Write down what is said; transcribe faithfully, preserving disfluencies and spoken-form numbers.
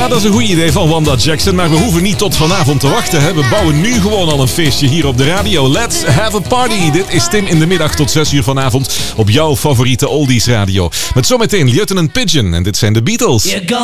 Ja, dat is een goed idee van Wanda Jackson. Maar we hoeven niet tot vanavond te wachten. Hè? We bouwen nu gewoon al een feestje hier op de radio. Let's have a party. Dit is Tim in de middag tot zes uur vanavond op jouw favoriete oldies radio. Met zometeen Lieutenant Pigeon. En dit zijn de Beatles.